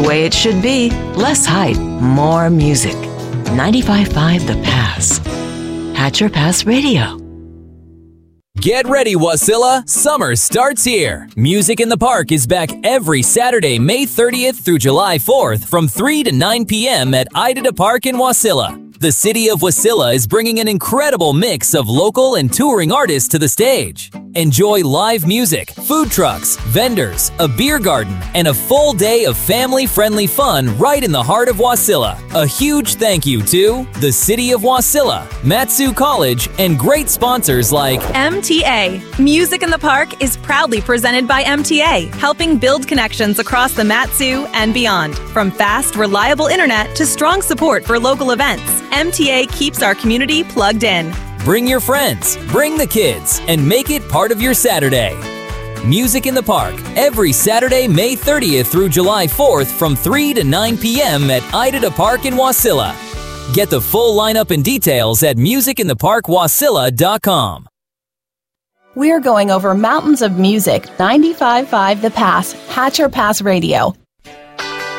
way it should be. Less hype, more music. 95.5 The Pass. Hatcher Pass Radio. Get ready, Wasilla! Summer starts here. Music in the Park is back every Saturday, May 30th through July 4th from 3 to 9 p.m. at Idada Park in Wasilla. The city of Wasilla is bringing an incredible mix of local and touring artists to the stage. Enjoy live music, food trucks, vendors, a beer garden, and a full day of family-friendly fun right in the heart of Wasilla. A huge thank you to the City of Wasilla, Matsu College, and great sponsors like MTA. Music in the Park is proudly presented by MTA, helping build connections across the Matsu and beyond. From fast, reliable internet to strong support for local events, MTA keeps our community plugged in. Bring your friends, bring the kids, and make it part of your Saturday. Music in the Park, every Saturday, May 30th through July 4th from 3 to 9 p.m. at Idada Park in Wasilla. Get the full lineup and details at musicintheparkwasilla.com. We're going over mountains of music. 95.5 The Pass, Hatcher Pass Radio.